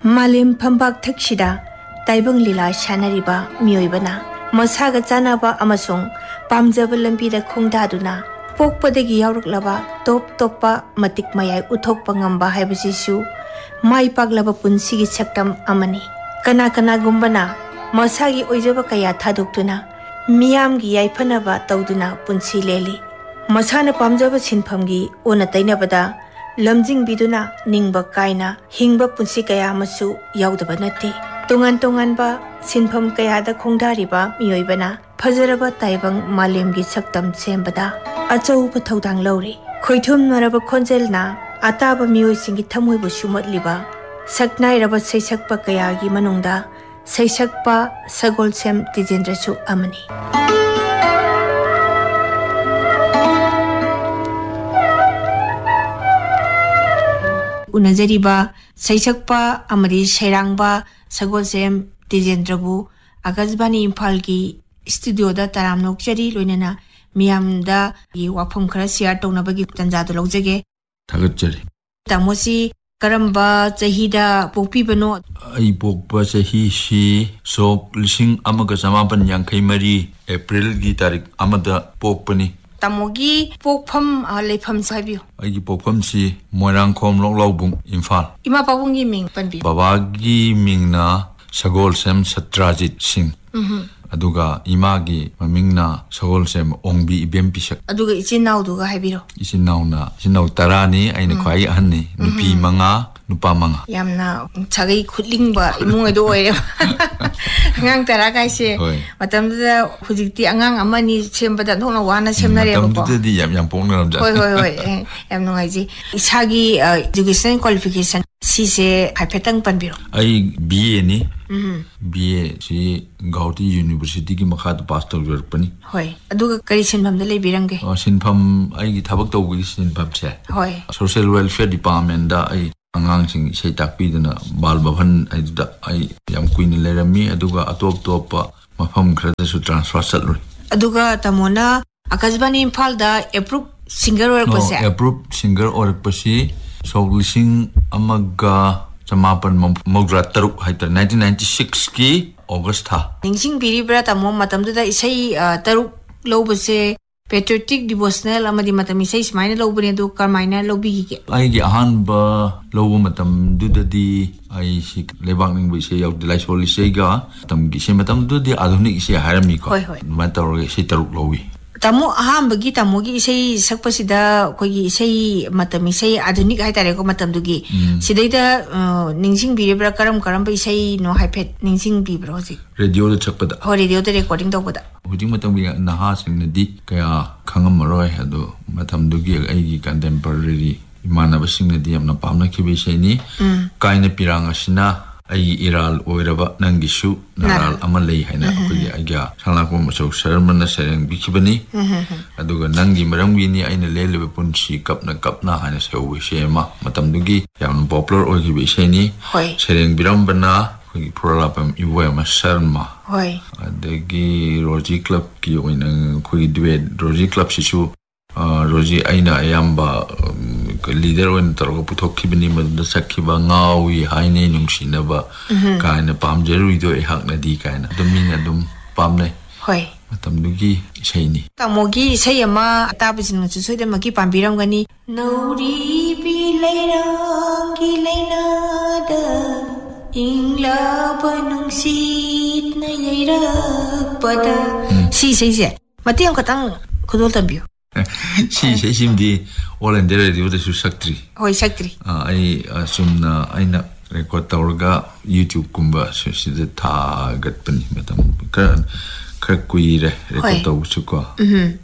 Malim Pambak Takshida, Taibang Lila Shanariba, Mioibana, Masaga Zanaba Amasung, Pamzabalambida Kungdaduna, Pokpadegi Yaruklava, Top Topa, Matik Maya Utok Pangamba Habasisu, Mai Paglava Punsigi Saktam Amani, Kanakana Gumbana, Masagi Ojabakaya Taduktuna, Miamgi Yaipanaba Tauduna Punsi Leli, Masana Pamjaba Sinpamgi, Unatainabada, Lamjing biduna ningba kaina hingba punsi kaya masu yaudaba nati tungan ba sinpham kaya da khongdariba miyoibana phazaraba taibang malemgi saktam sembada achau pathaudang lori khoithum naraba khonjelna ataba miyoi singi thamoibu sumatliba saknai raba saisakpa kaya gi manungda saisakpa sagolsem tijendrasu amani Unazariba, Saisakpa, Amadi Shairangba, Sagolsem, Tijendrabu, Agazbani Impalgi, Studio da Taram Nokjari, Lunana, Miamda, Wapum Krasia, Tonabagi Tanzadologzege, Tagajari. Tamosi, Karamba, Zahida, Pokpibano, I Pokpa Sahi, she, so Lishing Amagasaman Yankai Marie, April Gitarik, Amada Pokpani. Tamogi Pokpam Lepam Sabio. I Pokpam si Moirangkom Lobung, Infal. Ima Pabungi Ming Panbi. Babagi Mingna, Sagolsem Satrajit Singh. Aduga Imagi, Mamingna, Sagolsem Ongbi Bempisak. Aduga Isinau Duga Habiro. Isinauna, Sinau Tarani, Aina Kwai Hani, Nupi Manga, Nupamanga. Yamna Chagi Kutlingba, Imungo. Hang Tarakaise, Matamda Huziti Angang Amani Chembada no one seminary. The Yampong. I am no idea. Isagi education qualification. Sise Hypetang Panbiro. I BA BA si Gauti University ki makhat pastor Gerpani. Hoi. Aduga Karisin from the Libirange. Or Sinpam I Tabak with in Pamse. Hoi. Social Welfare Department da I Angang say Takpidana Balbahan I Yam Queen Lerami Aduga Atop Topa Mafam Cretasu transfer salary. Aduga Tamona Akazbani Impalda approved singer or Pasi. Approved singer or Pasi. So Lishing Amaga Samapan Mogrataruk Haiter 1996 ki August ha. Ningsing Biribra Tamo Matamda Isai Taruk Lobase Patriotic Devotional Amadi Matamisai Minor Lobunedu Carmina Lobi. I get a hand ba low matam do the I seek Lebanon we say of the Lice Sega, Tam Gishimatam do the Adonik say Haramiko, matter Sitaruk Lowy. Tamo Hambagi Tamogi say Sakpasida Kogi say Matami say Adonik Hatareko Matamdugi. Sidata Ningsing Biribra Karam Karamba say no hypet Ningsing Bibrosi. Radio the Chapada. Or radio the recording Topada. Hujimatam Nahas in the D Kaya Kangamaro Hado Matamdugi Agi contemporary Manabasing the Diam Napamna Kibiseni Kaina Piranga Sina. I Iral Oiraba Nangishu, Naral Amalay, and Aga, Salakum, so Sherman, Serang Bikibani, Aduga Nangi Marangini, and a Lele Punchi, Kapna, and so we shema, Matamdugi, Yam Poplar or Gibisheni, Serang Birambana, Prolapam, Iwema Sharma, the Roji Club, Kiwin, Kui Duet, Roji Club Sisu, Roji Aina Ayamba. Leader when Taraputok Kibini Sakiba Ngawi, Haine Numshinaba, kind of Pam Jerudo, a Hakna D kind of Dominadum Pamne. Hoi. Matamdugi, Shani. Tamogi, Sayama, Tabizin, to say the Maki Pambirangani. No, be later, Gilena, the Ingla Banung seat, Nayera, but she says it. Matiam Katang could all of you. She says him the all and there is a Sakti. Oh, Sakti. I assume Aina record Taurga YouTube Kumba, so she the target penny, Madam Krakui record Suka.